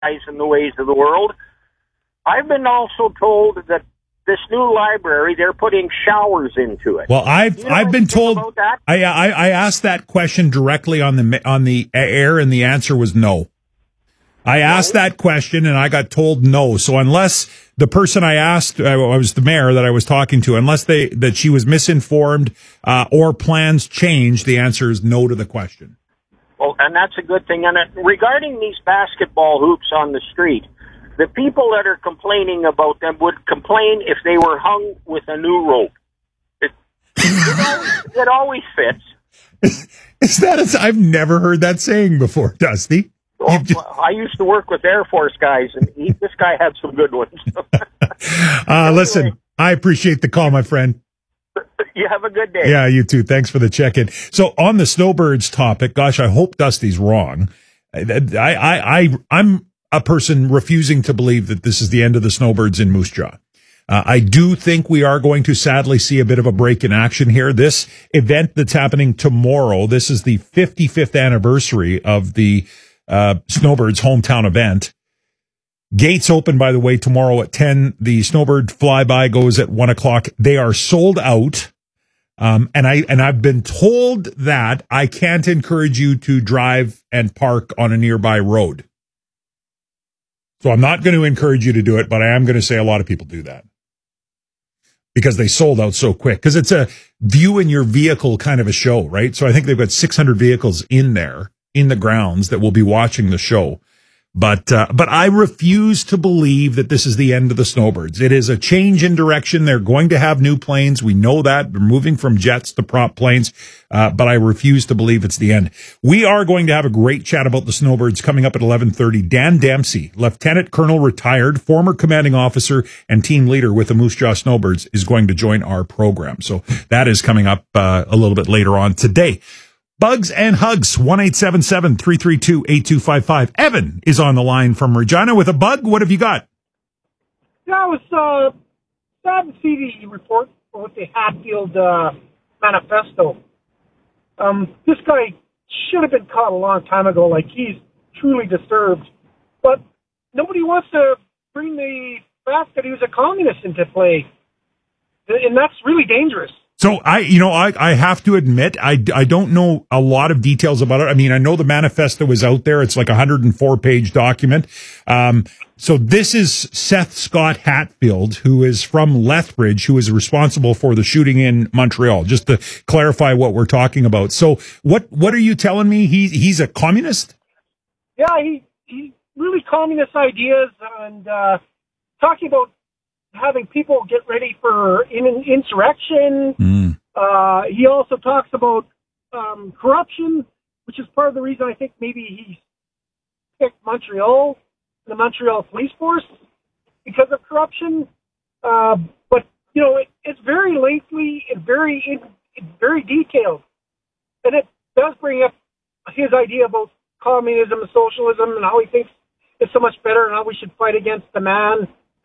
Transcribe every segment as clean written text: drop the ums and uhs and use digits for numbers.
in the ways of the world. I've been also told that this new library, they're putting showers into it. Well, I've been told about that? I asked that question directly on the air, and the answer was no. I asked that question, and I got told no. So unless the person I asked, was the mayor that I was talking to, unless that she was misinformed or plans changed, the answer is no to the question. Well, and that's a good thing. And regarding these basketball hoops on the street, the people that are complaining about them would complain if they were hung with a new rope. It always fits. Is that I've never heard that saying before, Dusty. I used to work with Air Force guys, and this guy had some good ones. Listen, I appreciate the call, my friend. You have a good day. Yeah, you too. Thanks for the check-in. So on the snowbirds topic, gosh, I hope Dusty's wrong. I'm a person refusing to believe that this is the end of the snowbirds in Moose Jaw. I do think we are going to sadly see a bit of a break in action here. This event that's happening tomorrow, this is the 55th anniversary of the Snowbirds hometown event. Gates open, by the way, tomorrow at 10. The Snowbird flyby goes at 1 o'clock. They are sold out. And I've been told that I can't encourage you to drive and park on a nearby road. So I'm not going to encourage you to do it, but I am going to say a lot of people do that because they sold out so quick, because it's a view in your vehicle kind of a show, right? So I think they've got 600 vehicles in there, in the grounds, that will be watching the show. But I refuse to believe that this is the end of the Snowbirds. It is a change in direction. They're going to have new planes. We know that. They're moving from jets to prop planes. But I refuse to believe it's the end. We are going to have a great chat about the Snowbirds coming up at 11:30. Dan Dempsey, Lieutenant Colonel retired, former commanding officer and team leader with the Moose Jaw Snowbirds, is going to join our program. So that is coming up a little bit later on today. Bugs and Hugs, 1-877-332-8255. Evan is on the line from Regina with a bug. What have you got? Yeah, I was sad to see the report with the Hatfield manifesto. This guy should have been caught a long time ago. Like, he's truly disturbed. But nobody wants to bring the fact that he was a communist into play. And that's really dangerous. So I have to admit, I don't know a lot of details about it. I mean, I know the manifesto was out there. It's like a 104-page document. So this is Seth Scott Hatfield, who is from Lethbridge, who is responsible for the shooting in Montreal, just to clarify what we're talking about. So what are you telling me? He's a communist? Yeah, he really communist ideas, and talking about having people get ready for insurrection. He also talks about corruption, which is part of the reason I think maybe he picked Montreal, the Montreal police force, because of corruption. But, it's very lengthy and very detailed. And it does bring up his idea about communism and socialism and how he thinks it's so much better and how we should fight against the man.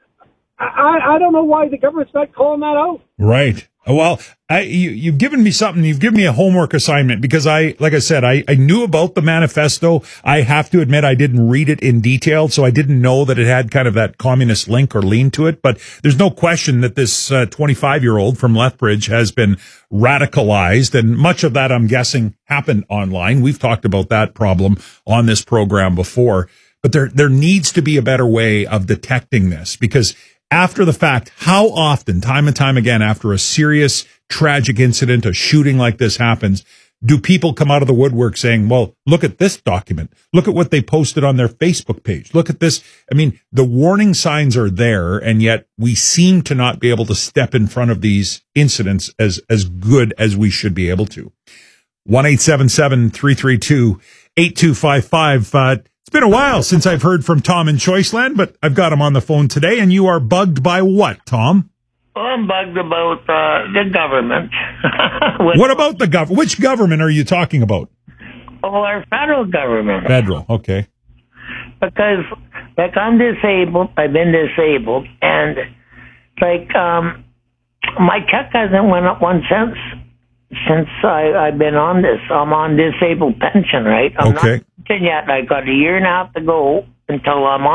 I don't know why the government's not calling that out. Right. Well, you've given me something. You've given me a homework assignment, because like I said, I knew about the manifesto. I have to admit I didn't read it in detail, so I didn't know that it had kind of that communist link or lean to it. But there's no question that this 25-year-old from Lethbridge has been radicalized, and much of that, I'm guessing, happened online. We've talked about that problem on this program before. But there needs to be a better way of detecting this, because after the fact, how often, time and time again, after a serious, tragic incident, a shooting like this happens, do people come out of the woodwork saying, well, look at this document. Look at what they posted on their Facebook page. Look at this. I mean, the warning signs are there, and yet we seem to not be able to step in front of these incidents as good as we should be able to. 1-877-332-8255. It's been a while since I've heard from Tom in Choiceland, but I've got him on the phone today. And you are bugged by what, Tom? Well, I'm bugged about the government. What about the government? Which government are you talking about? Oh, our federal government. Federal, okay. Because, like, I'm disabled. I've been disabled. And, like, my check hasn't went up 1 cent since I've been on this. I'm on disabled pension, right? I'm not yet. I got a year and a half to go, until I'm